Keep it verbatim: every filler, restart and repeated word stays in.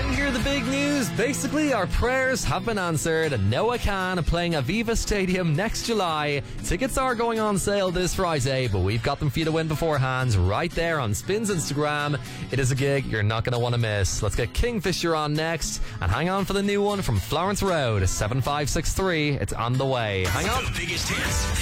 And here the big news. Basically, our prayers have been answered. Noah Khan playing Aviva Stadium next July. Tickets are going on sale this Friday, but we've got them for you to win beforehand right there on Spin's Instagram. It is a gig you're not going to want to miss. Let's get Kingfisher on next, and hang on for the new one from Florence Road, seven five six three. It's on the way. Hang on. The biggest hits.